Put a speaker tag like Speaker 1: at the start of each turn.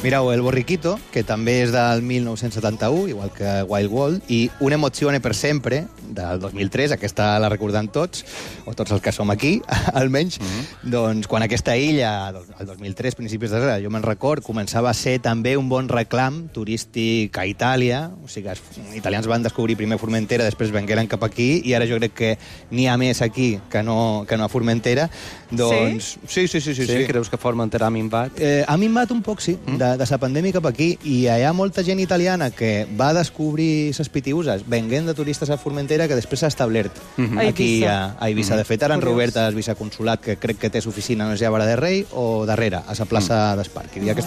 Speaker 1: Mireu, el Borriquito, que també és del 1971, igual que Wild World, i Una emozione per sempre, del 2003, aquesta la recordem tots, o tots els que som aquí, almenys, doncs quan aquesta illa, el 2003, principis de jo me'n record, començava a ser també un bon reclam turístic a Itàlia, o sigui, els italians van descobrir primer Formentera, després vengueren cap aquí, i ara jo crec que n'hi ha més aquí que no a Formentera, doncs... Sí? Sí.
Speaker 2: Creus que Formentera ha minvat?
Speaker 1: Ha minvat un poc, sí, de la pandèmia cap aquí, i hi ha molta gent italiana que va descobrir les pitiuses venguent de turistes a Formentera que després s'ha establert aquí a Eivissa. De fet, ara han reobert el viceconsulat, que crec que té l'oficina, no sé, a Vara de Rei o darrere, a la plaça d'Esparc.